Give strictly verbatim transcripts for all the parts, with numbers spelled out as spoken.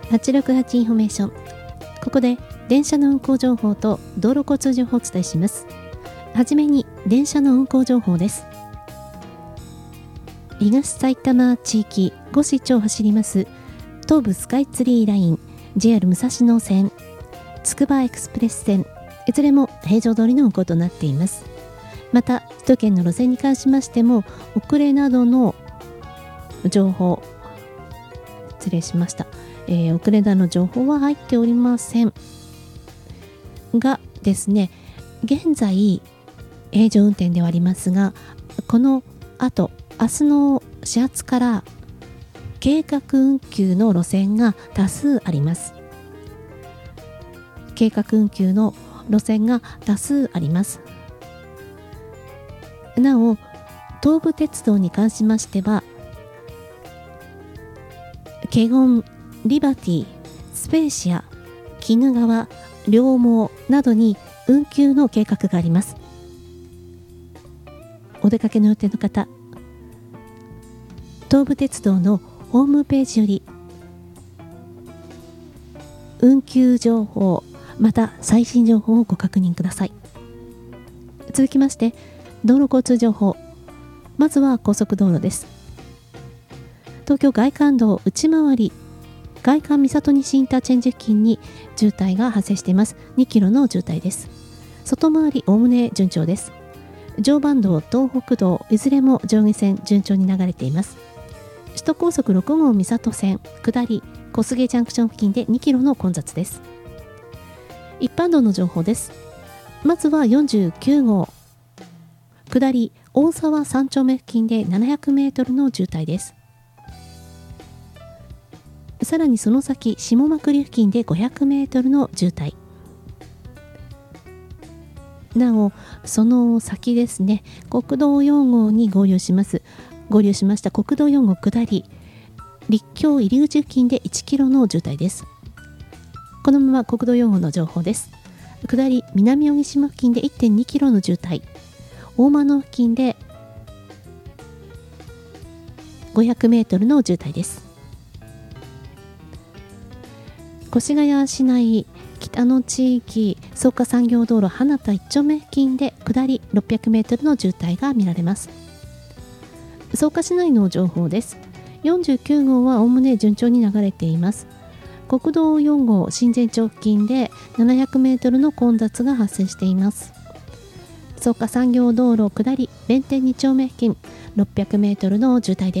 はちろくはちインフォメーション。ここで電車の運行情報と道路交通情報をお伝えします。はじめに電車の運行情報です。東埼玉地域ご市町を走ります東武スカイツリーライン、 ジェイアール 武蔵野線、つくばエクスプレス線、いずれも平常通りの運行となっています。また首都圏の路線に関しましても遅れなどの情報、失礼しました、えー、遅れなどの情報は入っておりませんがですね、現在平常運転ではありますが、この後明日の始発から計画運休の路線が多数あります。計画運休の路線が多数あります。なお、東武鉄道に関しましては、華厳、リバティ、スペーシア、鬼怒川、両毛などに運休の計画があります。お出かけの予定の方、東武鉄道のホームページより運休情報、また最新情報をご確認ください。続きまして道路交通情報。まずは高速道路です。東京外環道内回り外環三郷西インターチェンジ付近に渋滞が発生しています。にキロの渋滞です。外回りおおむね順調です。常磐道東北道いずれも上下線順調に流れています。首都高速ろく号三郷線下り小菅ジャンクション付近でにキロの混雑です。一般道の情報です。まずはよんじゅうきゅう号下り大沢三丁目付近でななひゃくメートルの渋滞です。さらにその先下幕付近でごひゃくメートルの渋滞。なおその先ですね、国道よん号に合流します合流しました国道よん号下り立教入口付近でいちキロの渋滞です。このまま国道よん号の情報です。下り南荻島付近で いってんにキロの渋滞、大間野付近でごひゃくメートルの渋滞です。越谷市内北の地域草加産業道路花田一丁目付近で下りろっぴゃくメートルの渋滞が見られます。草加市内の情報です。よんじゅうきゅう号はおおむね順調に流れています。国道よん号新前町付近でななひゃくメートルの混雑が発生しています。草加産業道路下り弁天に丁目付近ろっぴゃくメートルの渋滞です。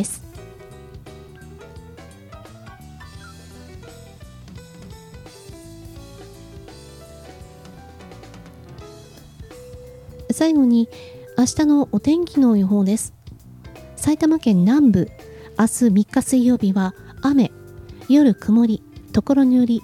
最後に明日のお天気の予報です。埼玉県南部、明日みっか水曜日は雨、夜曇り、ところにより